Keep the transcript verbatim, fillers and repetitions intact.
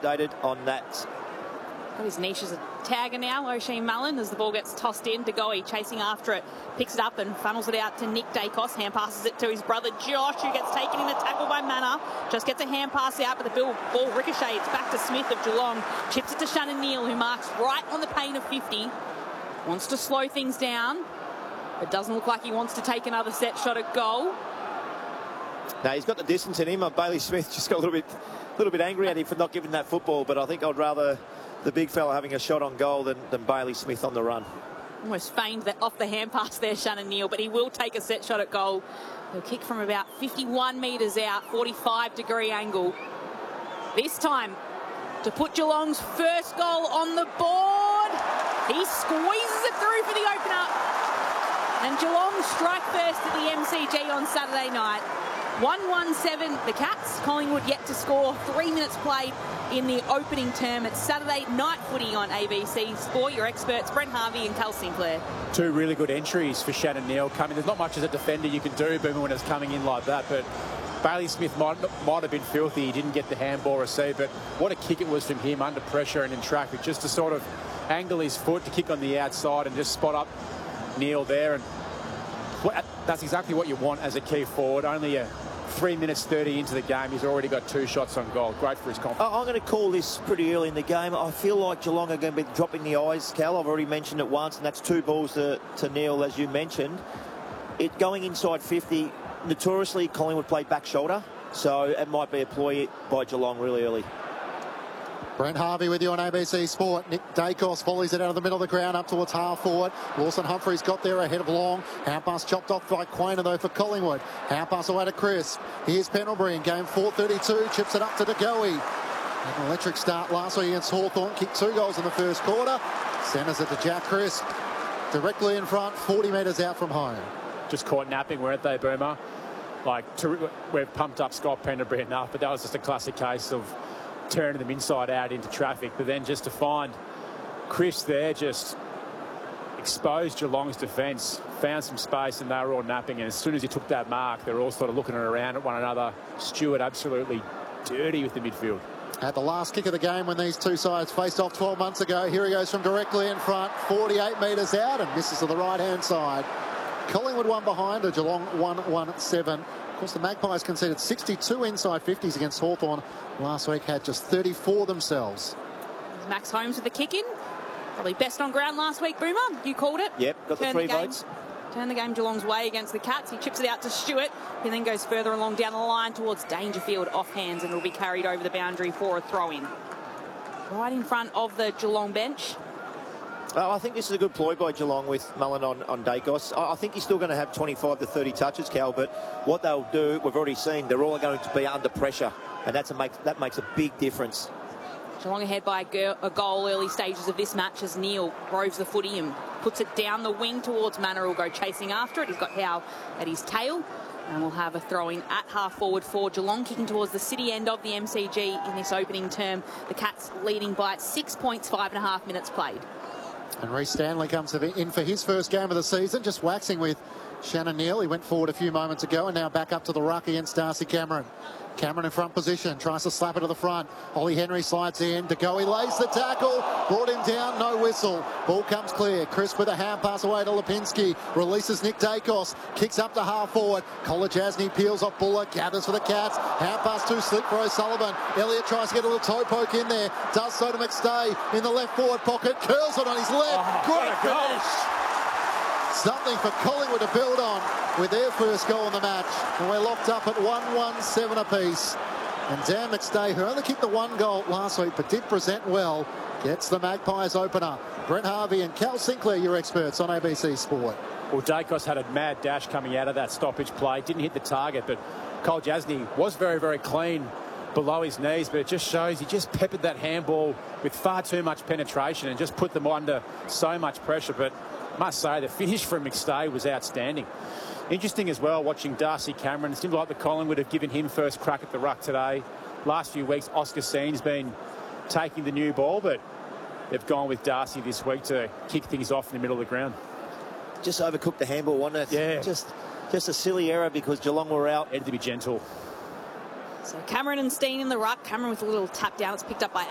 updated on that. Got his niche as a tagger now, O'Shea Mullen, as the ball gets tossed in. DeGoey chasing after it, picks it up and funnels it out to Nick Dacos. Hand passes it to his brother Josh, who gets taken in the tackle by Manor. Just gets a hand pass out, but the ball ricochets back to Smith of Geelong. Chips it to Shannon Neal, who marks right on the pain of fifty. Wants to slow things down. It doesn't look like he wants to take another set shot at goal. No, he's got the distance in him. Uh, Bailey Smith just got a little bit, little bit angry at him for not giving that football, but I think I'd rather the big fella having a shot on goal than, than Bailey Smith on the run. Almost feigned that off the hand pass there, Shannon Neal, but he will take a set shot at goal. He'll kick from about fifty-one metres out, forty-five degree angle. This time, to put Geelong's first goal on the board, he squeezes it through for the opener. And Geelong strike first at the M C G on Saturday night. one one seven, the Cats. Collingwood yet to score. Three minutes played in the opening term. It's Saturday night footy on A B C Sport. Your experts, Brent Harvey and Cal Sinclair. Two really good entries for Shannon Neal coming. There's not much as a defender you can do, Boomer, when it's coming in like that, but Bailey Smith might, might have been filthy. He didn't get the handball received, but what a kick it was from him under pressure and in traffic, just to sort of angle his foot to kick on the outside and just spot up Neal there. And that's exactly what you want as a key forward. Only a three minutes thirty into the game, he's already got two shots on goal. Great for his confidence. I'm going to call this pretty early in the game. I feel like Geelong are going to be dropping the eyes, Cal. I've already mentioned it once, and that's two balls to, to Neal, as you mentioned. It going inside fifty, notoriously Collingwood play back shoulder, so it might be a ploy by Geelong really early. Brent Harvey with you on A B C Sport. Nick Dacos volleys it out of the middle of the ground up towards half forward. Lawson Humphries got there ahead of Long. Hand pass chopped off by Quainer though for Collingwood. Hand pass away to Chris. Here's Pendlebury in game four thirty-two. Chips it up to DeGoey. An electric start last week against Hawthorn. Kicked two goals in the first quarter. Centres it to Jack Crisp. Directly in front, forty metres out from home. Just caught napping, weren't they, Boomer? Like, to, we've pumped up Scott Pendlebury enough, but that was just a classic case of turning them inside out into traffic. But then just to find Chris there, just exposed Geelong's defence, found some space, and they were all napping. And as soon as he took that mark, they were all sort of looking around at one another. Stewart absolutely dirty with the midfield. At the last kick of the game when these two sides faced off twelve months ago, here he goes from directly in front, forty-eight metres out and misses to the right-hand side. Collingwood one behind, a Geelong one one seven. Of course, the Magpies conceded sixty-two inside fifties against Hawthorn last week, had just thirty-four themselves. Max Holmes with the kick in. Probably best on ground last week, Boomer. You called it. Yep, got the three votes. Turn the game Geelong's way against the Cats. He chips it out to Stewart. He then goes further along down the line towards Dangerfield off hands, and it'll be carried over the boundary for a throw-in. Right in front of the Geelong bench. Oh, I think this is a good ploy by Geelong with Mullen on, on Dacos. I, I think he's still going to have twenty-five to thirty touches, Cal, but what they'll do, we've already seen, they're all going to be under pressure, and that's a make, that makes a big difference. Geelong ahead by a, girl, a goal early stages of this match as Neal roves the footy and puts it down the wing towards Manor. Will go chasing after it. He's got Howe at his tail. And we'll have a throw-in at half-forward for Geelong, kicking towards the city end of the M C G in this opening term. The Cats leading by six points, five and a half minutes played. And Reece Stanley comes in for his first game of the season, just waxing with Shannon Neal. He went forward a few moments ago and now back up to the ruck against Darcy Cameron. Cameron in front position, tries to slap it to the front. Ollie Henry slides in. DeGoey lays the tackle. Brought him down, no whistle. Ball comes clear. Crisp with a hand pass away to Lipinski. Releases Nick Dacos. Kicks up to half forward. Kolodjasny peels off Bullock. Gathers for the Cats. Hand pass too slick for O'Sullivan. Elliott tries to get a little toe poke in there. Does so to McStay in the left forward pocket. Curls it on his left. Oh, Great finish. Something for Collingwood to build on with their first goal in the match. And we're locked up at one one seven apiece. And Dan McStay, who only kicked the one goal last week but did present well, gets the Magpies opener. Brent Harvey and Cal Sinclair, your experts on A B C Sport. Well, Dacos had a mad dash coming out of that stoppage play. Didn't hit the target, but Kolodjasny was very, very clean below his knees, but it just shows he just peppered that handball with far too much penetration and just put them under so much pressure. But I must say, the finish from McStay was outstanding. Interesting as well, watching Darcy Cameron. It seemed like the Collingwood have given him first crack at the ruck today. Last few weeks, Oscar Seen's been taking the new ball, but they've gone with Darcy this week to kick things off in the middle of the ground. Just overcooked the handball, wasn't it? Yeah. Just, just a silly error because Geelong were out. Had to be gentle. So Cameron and Steen in the ruck. Cameron with a little tap down. It's picked up by